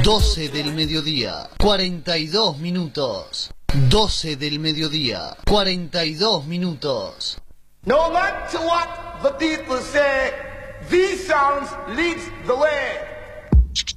12 del mediodía, 42 minutos. 12 del mediodía, 42 minutos. No matter what the people say, these sounds leads the way.